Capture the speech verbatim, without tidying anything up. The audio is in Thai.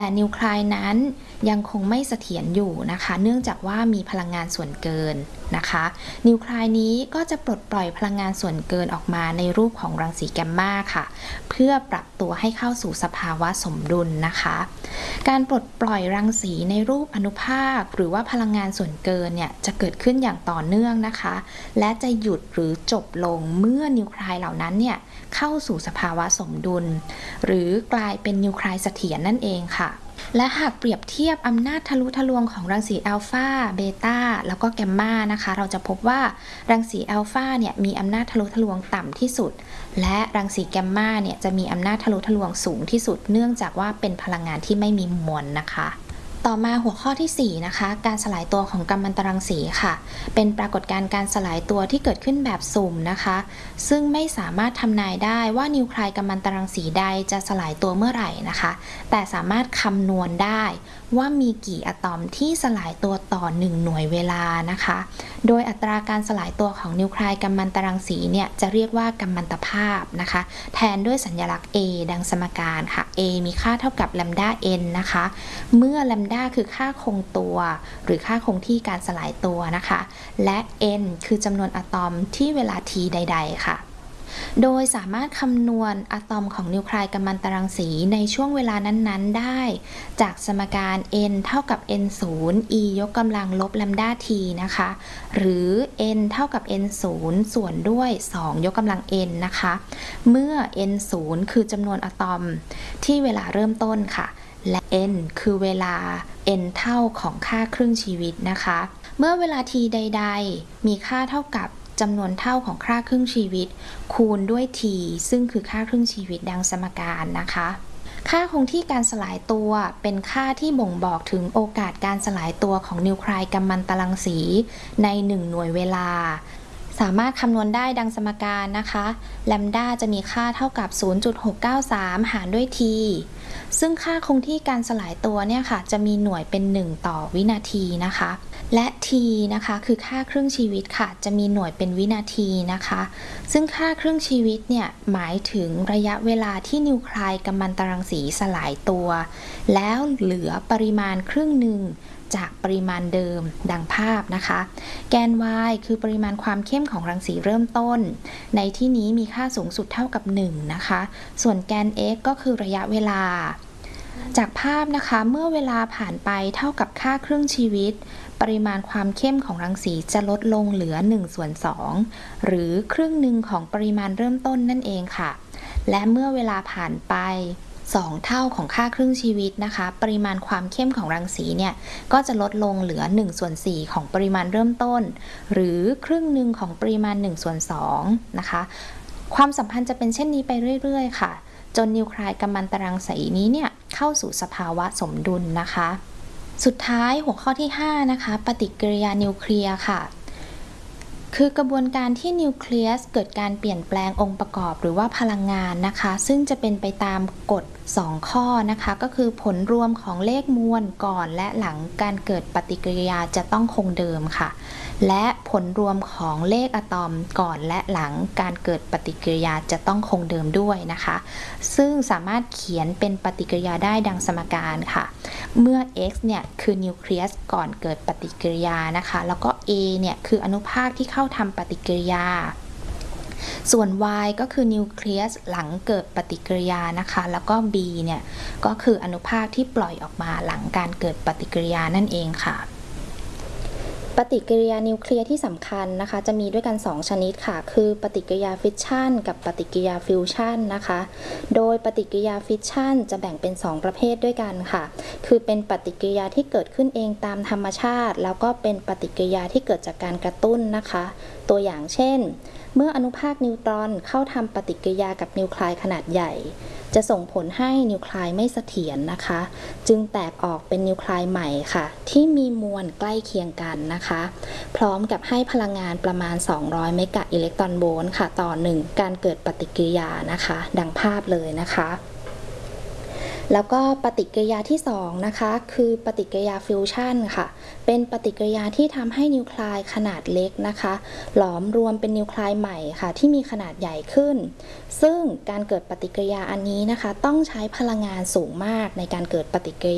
แต่นิวเคลายนั้นยังคงไม่เสถียรอยู่นะคะเนื่องจากว่ามีพลังงานส่วนเกินนะคะนิวเคลายนี้ก็จะปลดปล่อยพลังงานส่วนเกินออกมาในรูปของรังสีแกมมาค่ะเพื่อปรับตัวให้เข้าสู่สภาวะสมดุลนะคะการปลดปล่อยรังสีในรูปอนุภาคหรือว่าพลังงานส่วนเกินเนี่ยจะเกิดขึ้นอย่างต่อเนื่องนะคะและจะหยุดหรือจบลงเมื่อนิวเคลายเหล่านั้นเนี่ยเข้าสู่สภาวะสมดุลหรือกลายเป็นนิวเคลายเสถียรนั่นเองค่ะและหากเปรียบเทียบอำนาจทะลุทะลวงของรังสีอัลฟาเบต้าแล้วก็แกมมานะคะเราจะพบว่ารังสีอัลฟาเนี่ยมีอำนาจทะลุทะลวงต่ำที่สุดและรังสีแกมมาเนี่ยจะมีอำนาจทะลุทะลวงสูงที่สุดเนื่องจากว่าเป็นพลังงานที่ไม่มีมวลนะคะต่อมาหัวข้อที่สี่นะคะการสลายตัวของกัมมันตรังสีค่ะเป็นปรากฏการณ์การสลายตัวที่เกิดขึ้นแบบสุ่มนะคะซึ่งไม่สามารถทำนายได้ว่านิวเคลายกัมมันตรังสีใดจะสลายตัวเมื่อไหร่นะคะแต่สามารถคำนวณได้ว่ามีกี่อะตอมที่สลายตัวต่อหนึ่งหน่วยเวลานะคะโดยอัตราการสลายตัวของนิวเคลายกัมมันตรังสีเนี่ยจะเรียกว่ากัมมันตภาพนะคะแทนด้วยสัญลักษณ์ A ดังสมการค่ะ A มีค่าเท่ากับแลมดา n นะคะเมื่อแลมดาคือค่าคงตัวหรือค่าคงที่การสลายตัวนะคะและ n คือจำนวนอะตอมที่เวลา t ใดๆค่ะโดยสามารถคำนวณอะตอมของนิวเคลายกัมมันตรังสีในช่วงเวลานั้นๆได้จากสมการ n เท่ากับ n ศูนย์ e ยกกำลังลบแลมดา t นะคะหรือ n เท่ากับ n ศูนย์ส่วนด้วยสองยกกำลัง n นะคะเมื่อ n ศูนย์คือจำนวนอะตอมที่เวลาเริ่มต้นค่ะและ n คือเวลา n เท่าของค่าครึ่งชีวิตนะคะเมื่อเวลา t ใดๆมีค่าเท่ากับจำนวนเท่าของค่าครึ่งชีวิตคูณด้วย t ซึ่งคือค่าครึ่งชีวิตดังสมการนะคะค่าคงที่การสลายตัวเป็นค่าที่บ่งบอกถึงโอกาสการสลายตัวของนิวเคลายกัมมันตรังสีในหนึ่งหน่วยเวลาสามารถคำนวณได้ดังสมการนะคะแลมดาจะมีค่าเท่ากับ ศูนย์จุดหกเก้าสาม หารด้วย t ซึ่งค่าคงที่การสลายตัวเนี่ยค่ะจะมีหน่วยเป็นหนึ่งต่อวินาทีนะคะและ t นะคะคือค่าครึ่งชีวิตค่ะจะมีหน่วยเป็นวินาทีนะคะซึ่งค่าครึ่งชีวิตเนี่ยหมายถึงระยะเวลาที่นิวเคลายกัมมันตรังสีสลายตัวแล้วเหลือปริมาณครึ่งหนึ่งจากปริมาณเดิมดังภาพนะคะแกน y คือปริมาณความเข้มของรังสีเริ่มต้นในที่นี้มีค่าสูงสุดเท่ากับหนึ่งนะคะส่วนแกน x ก็คือระยะเวลาจากภาพนะคะเมื่อเวลาผ่านไปเท่ากับค่าครึ่งชีวิตปริมาณความเข้มของรังสีจะลดลงเหลือหนึ่งส่วนสองหรือครึ่งหนึ่งของปริมาณเริ่มต้นนั่นเองค่ะและเมื่อเวลาผ่านไปสองเท่าของค่าครึ่งชีวิตนะคะปริมาณความเข้มของรังสีเนี่ยก็จะลดลงเหลือหนึ่งส่วนสี่ของปริมาณเริ่มต้นหรือครึ่งหนึ่งของปริมาณหนึ่งส่วนสองนะคะความสัมพันธ์จะเป็นเช่นนี้ไปเรื่อยๆค่ะจนนิวเคลายกัมมันตรังสีนี้เนี่ยเข้าสู่สภาวะสมดุลนะคะสุดท้ายหัวข้อที่ห้านะคะปฏิกิริยานิวเคลียร์ค่ะคือกระบวนการที่นิวเคลียสเกิดการเปลี่ยนแปลงองค์ประกอบหรือว่าพลังงานนะคะซึ่งจะเป็นไปตามกฎสองข้อนะคะก็คือผลรวมของเลขมวลก่อนและหลังการเกิดปฏิกิริยาจะต้องคงเดิมค่ะและผลรวมของเลขอะตอมก่อนและหลังการเกิดปฏิกิริยาจะต้องคงเดิมด้วยนะคะซึ่งสามารถเขียนเป็นปฏิกิริยาได้ดังสมการค่ะเมื่อ x เนี่ยคือนิวเคลียสก่อนเกิดปฏิกิริยานะคะแล้วก็ a เนี่ยคืออนุภาคที่เข้าทำปฏิกิริยาส่วน y ก็คือนิวเคลียสหลังเกิดปฏิกิริยานะคะแล้วก็ b เนี่ยก็คืออนุภาคที่ปล่อยออกมาหลังการเกิดปฏิกิริยานั่นเองค่ะปฏิกิริยานิวเคลียร์ที่สำคัญนะคะจะมีด้วยกันสองชนิดค่ะคือปฏิกิริยาฟิชชันกับปฏิกิริยาฟิวชันนะคะโดยปฏิกิริยาฟิชชันจะแบ่งเป็นสองประเภทด้วยกันค่ะคือเป็นปฏิกิริยาที่เกิดขึ้นเองตามธรรมชาติแล้วก็เป็นปฏิกิริยาที่เกิดจากการกระตุ้นนะคะตัวอย่างเช่นเมื่ออนุภาคนิวตรอนเข้าทำปฏิกิริยากับนิวเคลายขนาดใหญ่จะส่งผลให้นิวเคลายไม่เสถียรนะคะจึงแตกออกเป็นนิวเคลายใหม่ค่ะที่มีมวลใกล้เคียงกันนะคะพร้อมกับให้พลังงานประมาณสองร้อยเมกะอิเล็กตรอนโวลต์ค่ะต่อหนึ่งการเกิดปฏิกิริยานะคะดังภาพเลยนะคะแล้วก็ปฏิกิริยาที่สองนะคะคือปฏิกิริยาฟิวชันค่ะเป็นปฏิกิริยาที่ทำให้นิวเคลายขนาดเล็กนะคะหลอมรวมเป็นนิวเคลายใหม่ค่ะที่มีขนาดใหญ่ขึ้นซึ่งการเกิดปฏิกิริยาอันนี้นะคะต้องใช้พลังงานสูงมากในการเกิดปฏิกิริยา